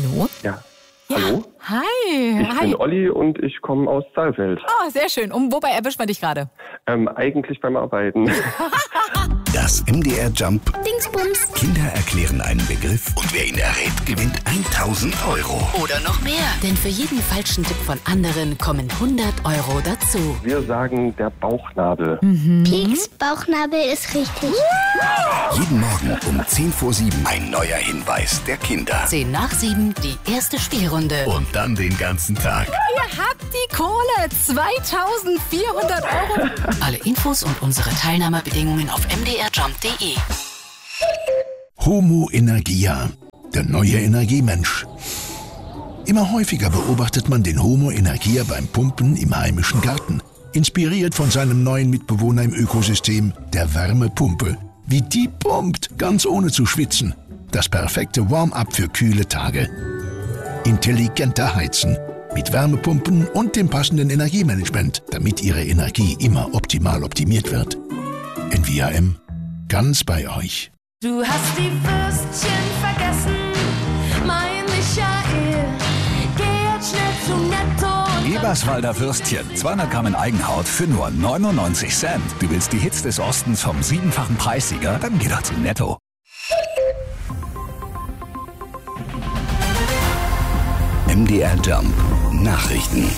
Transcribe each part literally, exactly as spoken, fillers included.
Hallo? Ja. Ja. Hallo? Hi. Ich Hi. bin Olli und ich komme aus Saalfeld. Oh, sehr schön. Und wobei erwischt man dich gerade? Ähm, eigentlich beim Arbeiten. Das M D R Jump Dingsbums. Kinder erklären einen Begriff und wer ihn errät, gewinnt tausend Euro. Oder noch mehr. Denn für jeden falschen Tipp von anderen kommen hundert Euro dazu. Wir sagen der Bauchnabel. Pieks, Bauchnabel ist richtig. Jeden Morgen um zehn vor sieben ein neuer Hinweis der Kinder. zehn nach sieben, die erste Spielrunde. Und dann den ganzen Tag. Ihr habt die Kohle. zweitausendvierhundert Euro. Alle Infos und unsere Teilnahmebedingungen auf m d r jump punkt d e. Homo Energia, der neue Energiemensch. Immer häufiger beobachtet man den Homo Energia beim Pumpen im heimischen Garten. Inspiriert von seinem neuen Mitbewohner im Ökosystem, der Wärmepumpe. Wie die pumpt, ganz ohne zu schwitzen. Das perfekte Warm-up für kühle Tage. Intelligenter Heizen. Mit Wärmepumpen und dem passenden Energiemanagement, damit Ihre Energie immer optimal optimiert wird. N V A M, ganz bei euch. Du hast die Würstchen vergessen, mein Michael. Geh jetzt schnell zum Netto. Eberswalder Würstchen, zweihundert Gramm in Eigenhaut für nur neunundneunzig Cent. Du willst die Hits des Ostens vom siebenfachen Preissieger? Dann geh doch zum Netto. M D R Jump Nachrichten.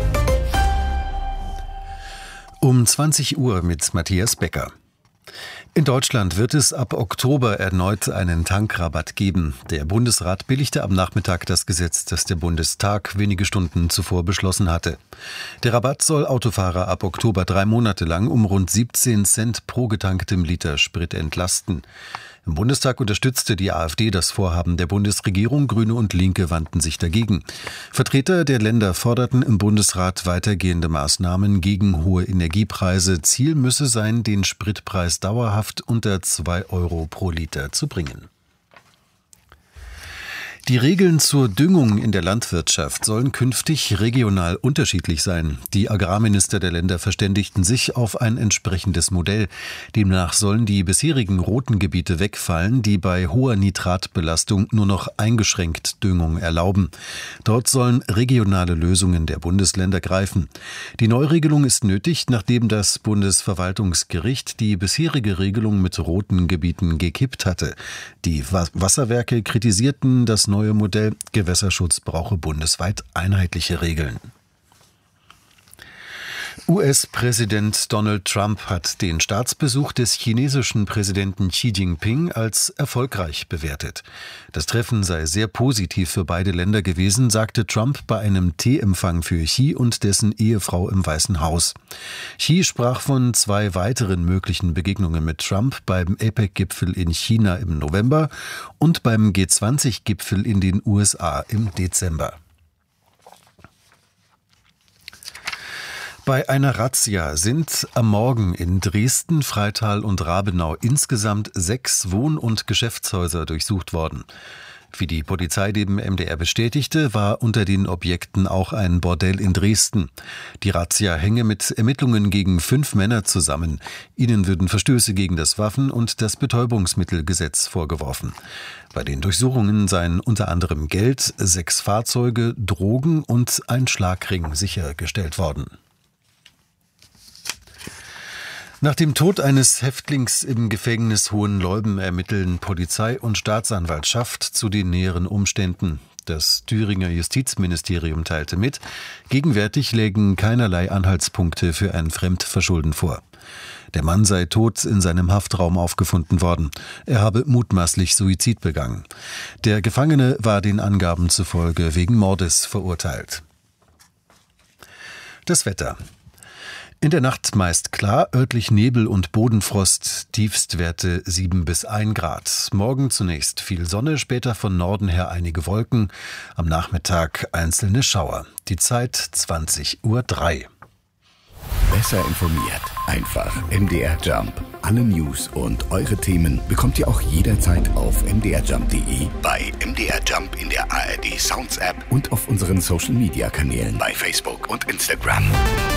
Um zwanzig Uhr mit Matthias Becker. In Deutschland wird es ab Oktober erneut einen Tankrabatt geben. Der Bundesrat billigte am Nachmittag das Gesetz, das der Bundestag wenige Stunden zuvor beschlossen hatte. Der Rabatt soll Autofahrer ab Oktober drei Monate lang um rund siebzehn Cent pro getanktem Liter Sprit entlasten. Im Bundestag unterstützte die AfD das Vorhaben der Bundesregierung. Grüne und Linke wandten sich dagegen. Vertreter der Länder forderten im Bundesrat weitergehende Maßnahmen gegen hohe Energiepreise. Ziel müsse sein, den Spritpreis dauerhaft unter zwei Euro pro Liter zu bringen. Die Regeln zur Düngung in der Landwirtschaft sollen künftig regional unterschiedlich sein. Die Agrarminister der Länder verständigten sich auf ein entsprechendes Modell. Demnach sollen die bisherigen roten Gebiete wegfallen, die bei hoher Nitratbelastung nur noch eingeschränkt Düngung erlauben. Dort sollen regionale Lösungen der Bundesländer greifen. Die Neuregelung ist nötig, nachdem das Bundesverwaltungsgericht die bisherige Regelung mit roten Gebieten gekippt hatte. Die Wasserwerke kritisierten das neue Modell. Gewässerschutz brauche bundesweit einheitliche Regeln. U S-Präsident Donald Trump hat den Staatsbesuch des chinesischen Präsidenten Xi Jinping als erfolgreich bewertet. Das Treffen sei sehr positiv für beide Länder gewesen, sagte Trump bei einem Teeempfang für Xi und dessen Ehefrau im Weißen Haus. Xi sprach von zwei weiteren möglichen Begegnungen mit Trump beim APEC-Gipfel in China im November und beim G zwanzig Gipfel in den U S A im Dezember. Bei einer Razzia sind am Morgen in Dresden, Freital und Rabenau insgesamt sechs Wohn- und Geschäftshäuser durchsucht worden. Wie die Polizei dem M D R bestätigte, war unter den Objekten auch ein Bordell in Dresden. Die Razzia hänge mit Ermittlungen gegen fünf Männer zusammen. Ihnen würden Verstöße gegen das Waffen- und das Betäubungsmittelgesetz vorgeworfen. Bei den Durchsuchungen seien unter anderem Geld, sechs Fahrzeuge, Drogen und ein Schlagring sichergestellt worden. Nach dem Tod eines Häftlings im Gefängnis Hohenleuben ermitteln Polizei und Staatsanwaltschaft zu den näheren Umständen. Das Thüringer Justizministerium teilte mit, gegenwärtig lägen keinerlei Anhaltspunkte für ein Fremdverschulden vor. Der Mann sei tot in seinem Haftraum aufgefunden worden. Er habe mutmaßlich Suizid begangen. Der Gefangene war den Angaben zufolge wegen Mordes verurteilt. Das Wetter. In der Nacht meist klar, örtlich Nebel und Bodenfrost, Tiefstwerte sieben bis ein Grad. Morgen zunächst viel Sonne, später von Norden her einige Wolken, am Nachmittag einzelne Schauer. Die Zeit zwanzig Uhr drei. Besser informiert. Einfach M D R Jump. Alle News und eure Themen bekommt ihr auch jederzeit auf m d r jump punkt d e, bei M D R Jump in der A R D Sounds App und auf unseren Social Media Kanälen bei Facebook und Instagram.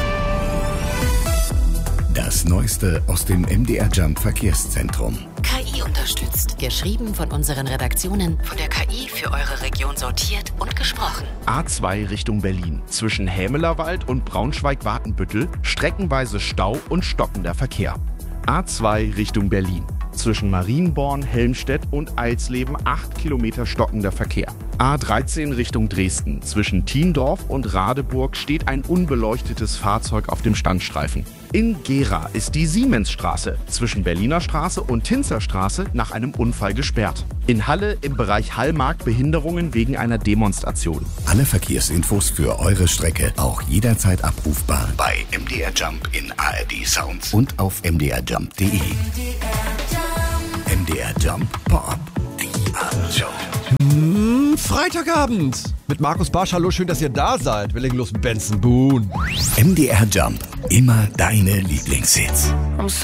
Das Neueste aus dem M D R Jump Verkehrszentrum. K I unterstützt. Geschrieben von unseren Redaktionen, von der K I für eure Region sortiert und gesprochen. A zwei Richtung Berlin. Zwischen Hämelerwald und Braunschweig-Watenbüttel streckenweise Stau und stockender Verkehr. A zwei Richtung Berlin. Zwischen Marienborn, Helmstedt und Eilsleben acht Kilometer stockender Verkehr. A dreizehn Richtung Dresden. Zwischen Thiendorf und Radeburg steht ein unbeleuchtetes Fahrzeug auf dem Standstreifen. In Gera ist die Siemensstraße zwischen Berliner Straße und Tinzerstraße nach einem Unfall gesperrt. In Halle im Bereich Hallmarkt Behinderungen wegen einer Demonstration. Alle Verkehrsinfos für eure Strecke auch jederzeit abrufbar bei M D R Jump in A R D Sounds und auf m d r jump punkt d e. M D R Jump Pop. Die Abendshow. Hm, Freitagabend mit Markus Barsch. Hallo, schön, dass ihr da seid. Wir legen los mit Benson Boone. M D R Jump. Immer deine Lieblingshits.